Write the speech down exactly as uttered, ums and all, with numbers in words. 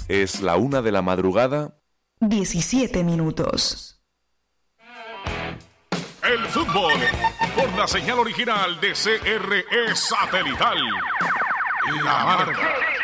Es la una de la madrugada. diecisiete minutos. El fútbol por la señal original de C R E Satelital. La Marca.